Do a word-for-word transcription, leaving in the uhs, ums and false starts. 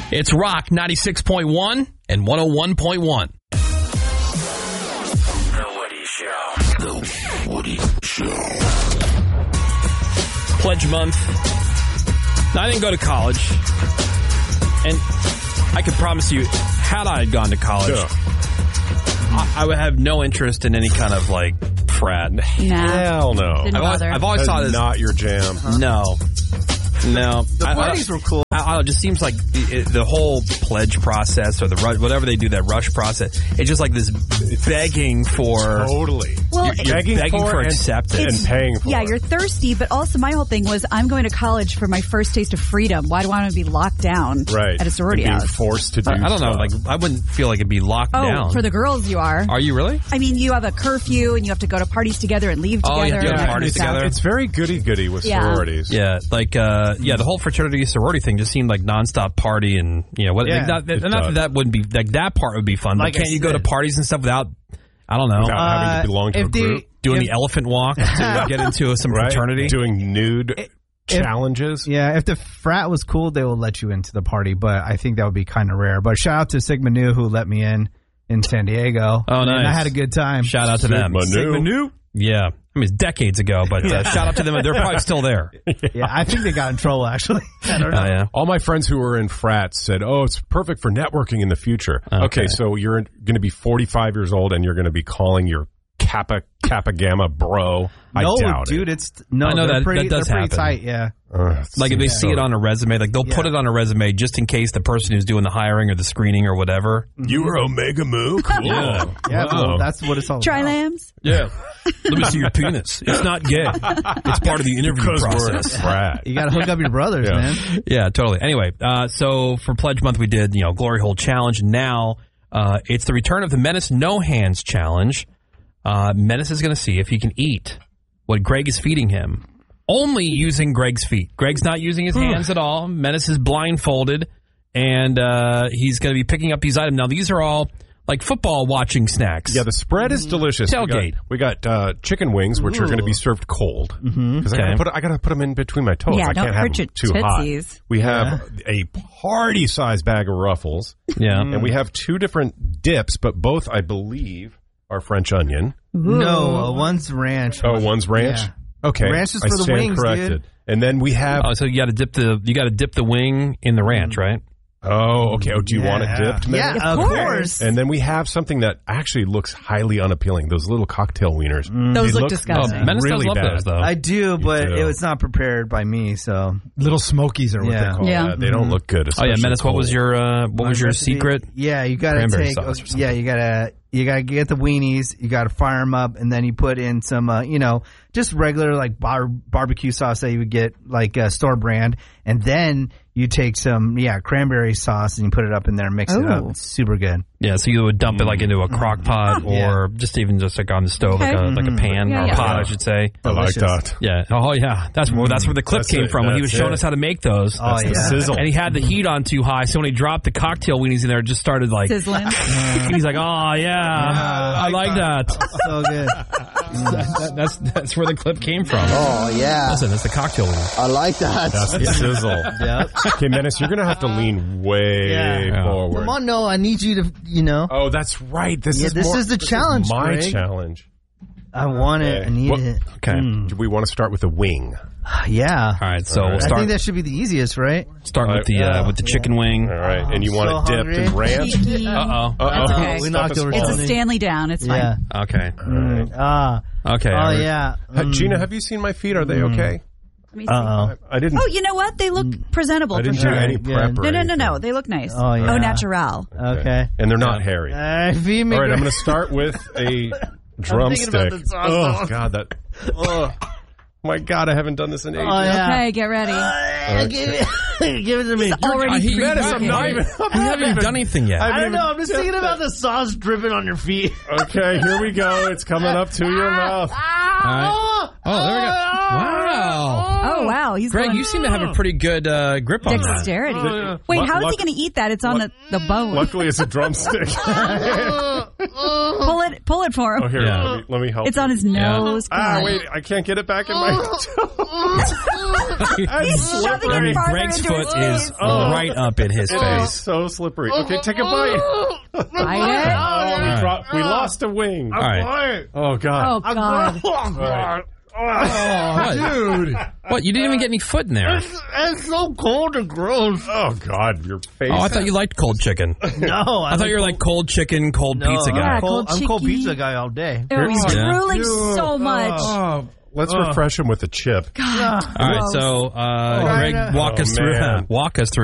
It's Rock ninety-six point one and one oh one point one. The Woody Show. The Woody Show. Pledge month. Now, I didn't go to college. And I can promise you, had I gone to college, Yeah. I, I would have no interest in any kind of, like, frat. Nah. Hell no. Didn't I've always, bother. I've always thought That's this. not your jam. No. No. The I- I- parties were cool. I, I don't know, it just seems like the, it, the whole pledge process or the rush, whatever they do, that rush process, it's just like this begging for... Totally. Well, you're, you're begging begging, for for and- acceptance. And paying for yeah, it. you're thirsty, but also my whole thing was I'm going to college for my first taste of freedom. Why do I want to be locked down right. at a sorority Being house? forced to do I, I don't know. stuff. Like, I wouldn't feel like it'd be locked Oh, down. for the girls you are. Are you really? I mean, you have a curfew and you have to go to parties together and leave Oh, together. you have to go and to that parties kind of together? stuff. It's very goody-goody with Yeah. sororities. Yeah, like uh, yeah, the whole fraternity sorority thing just seemed like nonstop party, and you know what? Yeah, like, not, it not that does. that wouldn't be like that part would be fun. Like but I can't you go to said. parties and stuff without? I don't know, Without having Uh, to belong to if a the- group. doing if- the elephant walk to get into some Right? fraternity. Doing nude If- challenges. Yeah, if the frat was cool, they will let you into the party, but I think that would be kind of rare. But shout out to Sigma Nu who let me in in San Diego. Oh, And nice. I had a good time. Shout out to them. Sigma Nu. Sigma Nu. Yeah, I mean it's decades ago, but uh, shout out to them. They're probably still there. Yeah, I think they got in trouble, actually. I don't know. Oh yeah. All my friends who were in frats said, oh, it's perfect for networking in the future. Okay. Okay, so you're going to be forty-five years old and you're going to be calling your Kappa Kappa Gamma bro. I no, doubt dude, it. it's no. I know they're that- pretty, that does they're pretty happen. tight. Yeah. Uh, Like if they see it on a resume, like they'll put Yeah. it on a resume just in case the person who's doing the hiring or the screening or whatever. You were Omega Mu? Cool. Yeah. Yeah, Wow. well, that's what it's all Try about. lambs? Yeah. Let me see your penis. It's not gay. It's part of the interview Because we're a process. frat. You got to hook up your brothers, Yeah. man. Yeah, totally. Anyway, uh, so for Pledge Month, we did, you know, Glory Hole Challenge. Now, uh, it's the return of the Menace No Hands Challenge. Uh, Menace is going to see if he can eat what Greg is feeding him, only using Greg's feet. Greg's not using his hands at all. Menace is blindfolded, and uh, he's going to be picking up these items. Now, these are all like football watching snacks. Yeah, the spread is delicious. Tailgate. We got, we got uh, chicken wings, which are going to be served cold. Because Okay. I got to put I got to put them in between my toes. Yeah, I don't can't have hurt them your too hot. tootsies. We have a party-sized bag of Ruffles, yeah. and we have two different dips, but both, I believe, are French onion. No, uh, one's ranch. Oh, one's ranch. Yeah. Okay, Ranch is I for the stand wings, corrected. dude. And then we have. Oh, so you got to dip the you got to dip the wing in the ranch, right? Oh, okay. Oh, do you want it Yeah. dipped? Yeah, Megan? of Of course. course. And then we have something that actually looks highly unappealing. Those little cocktail wieners. Those They look disgusting. Oh, Menace really does love bad. those, though. I do, but do. it was not prepared by me, so. Little smokies are what Yeah. they call Yeah. it. Uh, they don't look good. Oh yeah, especially Menace. What was cold. your uh, what was My your recipe- secret? Yeah, you gotta Cranberry take. sauce or something. Yeah, you gotta you gotta get the weenies. You gotta fire them up, and then you put in some, uh, you know, just regular like bar- barbecue sauce that you would get like uh, store brand, and then you take some yeah cranberry sauce and you put it up in there and mix it up. Oh. It's super good. Yeah, so you would dump it like into a crock pot or Yeah. just even just like on the stove, like Okay. a like a pan Yeah, or a yeah. pot, I should say. I like Delicious. that. Yeah. Oh yeah, that's where that's where the clip That's came it. from when he was That's showing it. us how to make those. Oh, That's the yeah. sizzle. And he had the heat on too high, so when he dropped the cocktail weenies in there, it just started like Sizzling. he's like, oh yeah, I like that. So good. That- That's that's where the clip came from. Oh, yeah. Listen, it's the cocktail weenies. I like that. That's the sizzle. Yep. Okay, Menace, you're going to have to lean way Yeah. forward. Come on, no, I need you to, you know, Oh, that's right. This Yeah, is this more- is the challenge, my Greg. challenge. I want it. I need What- it. Okay. Do we want to start with the wing? Yeah. All right, so All right. we'll I start think that should be the easiest, right? start with the Yeah. uh, with the chicken wing. All right, and you I'm want so it dipped in hungry. ranch? Cheeky. Uh oh. Uh-oh. okay. We knocked over It's a Tony. Stanley down. It's fine. Yeah. Okay. Mm. Ah. Okay. Oh, all right. yeah. Uh, Mm. Gina, have you seen my feet? Are they okay? Let me see. Uh-oh. I didn't. Oh, you know what? They look presentable I for didn't sure. do any Yeah. prep. or No, no, no, anything. no. They look nice. Oh, yeah. Oh, natural. Okay. And they're not hairy. Uh, feed me All right, Greg. I'm going to start with a drumstick. about the sauce, Oh though. God, that. Oh my God, I haven't done this in ages. Oh, yeah. Okay, get ready. Uh, give, it, give it to me. Already Uh, he- Menace, I'm pre-cooking. not even. I haven't even done anything yet. I don't know. I'm just thinking about the sauce dripping on your feet. Okay, here we go. It's coming up to your mouth. All right. Oh, there we go. Wow. Oh, Oh, wow. He's Greg, going you seem to have a pretty good uh, grip on that. dexterity. Oh, yeah. Wait, Lu- how is luck- he going to eat that? It's on the, the bone. Luckily, it's a drumstick. pull it pull it for him. Oh, here, Yeah. let, me, let me help. It's on his nose. Come Ah, on. wait, I can't get it back in my He's shoving I it mean, farther Greg's into foot his is face. right up in his It's face. so slippery. Okay, take a bite. Bite it. Oh, we, right. dropped, we lost a wing. All right. Oh, God. Oh, God. All right. What? Dude. What? You didn't even get any foot in there. It's so cold and gross. Oh, God, your face. Oh, I thought you liked cold chicken. No, I thought you were like cold chicken, cold no, pizza I'm guy. Yeah, cold, cold I'm cold chicky. pizza guy all day. Oh, he's Yeah. drooling so much. Oh, let's refresh him with a chip. All right, so uh, Greg, walk Oh, us through. man. Walk us through.